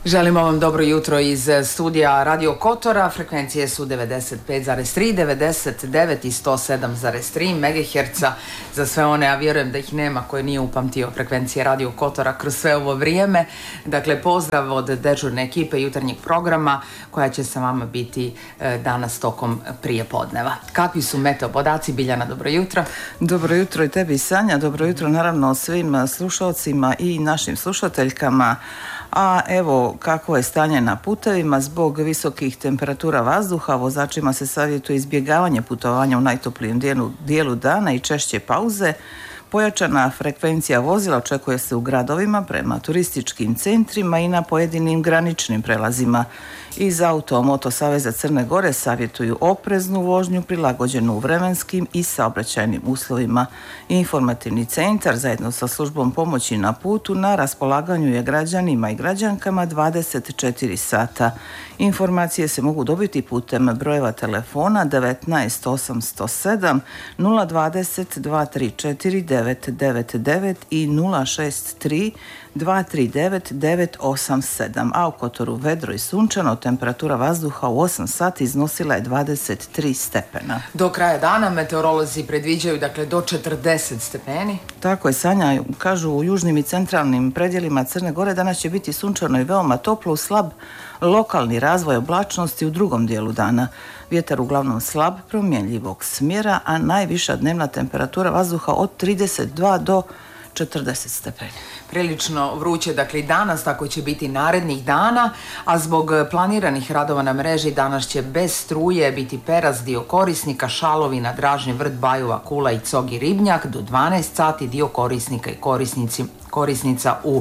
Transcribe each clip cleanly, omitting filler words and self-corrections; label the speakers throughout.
Speaker 1: Želimo vam dobro jutro iz studija Radio Kotora. Frekvencije su 95,3, 99 i 107,3 MHz za sve one, a vjerujem da ih nema koje nije upamtio frekvencije Radio Kotora kroz sve ovo vrijeme. Dakle, pozdrav od dežurne ekipe jutarnjeg programa koja će sa vama biti danas tokom prijepodneva. Kakvi su meteo podaci? Biljana, dobro jutro.
Speaker 2: Dobro jutro i tebi, Sanja. Dobro jutro naravno svim slušalcima i našim slušateljkama. A evo kako je stanje na putevima. Zbog visokih temperatura vazduha vozačima se savjetuje izbjegavanje putovanja u najtoplijem dijelu dana i češće pauze. Pojačana frekvencija vozila očekuje se u gradovima, prema turističkim centrima i na pojedinim graničnim prelazima. Iz Auto-Moto Saveza Crne Gore savjetuju opreznu vožnju prilagođenu vremenskim i saobraćajnim uslovima. Informativni centar zajedno sa službom pomoći na putu na raspolaganju je građanima i građankama 24 sata. Informacije se mogu dobiti putem brojeva telefona 19 807 020 234 999 i 063 239 987, a u Kotoru vedro i sunčano, temperatura vazduha u 8 sati iznosila je 23 stepena.
Speaker 1: Do kraja dana meteorolozi predviđaju do 40 stepeni.
Speaker 2: Tako je, Sanja, kažu u južnim i centralnim predjelima Crne Gore danas će biti sunčano i veoma toplo uz slab lokalni razvoj oblačnosti u drugom dijelu dana. Vjetar uglavnom slab, promjenljivog smjera, a najviša dnevna temperatura vazduha od 32 do 40 stepeni.
Speaker 1: Prilično vruće, i danas, tako će biti narednih dana, a zbog planiranih radova na mreži danas će bez struje biti Peraz, dio korisnika, Šalovina, Dražnji vrt, Bajova, Kula i Cog i Ribnjak, do 12 sati dio korisnika i korisnica u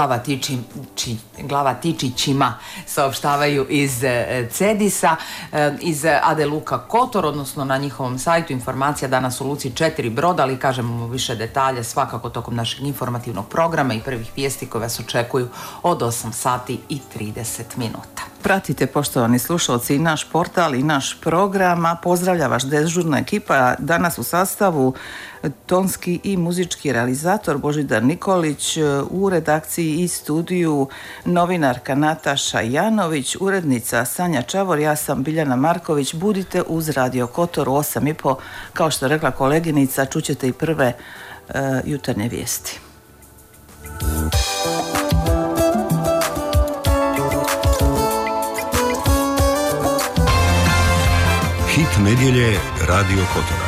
Speaker 1: Glavatičićima, saopštavaju iz Cedisa, iz AD Luka Kotor, odnosno na njihovom sajtu informacija danas u Luci 4 broda, ali kažemo više detalja svakako tokom našeg informativnog programa i prvih vijesti koje vas očekuju od 8 sati i 30 minuta.
Speaker 2: Pratite, poštovani slušalci, i naš portal i naš program, a pozdravlja vaš dežurna ekipa. Danas u sastavu tonski i muzički realizator Božidar Nikolić, u redakciji i studiju novinarka Nataša Janović, urednica Sanja Čavor, ja sam Biljana Marković. Budite uz Radio Kotor u 8:30, kao što je rekla koleginica, čućete i prve jutarnje vijesti.
Speaker 3: Hit nedjelje Radio Kotora.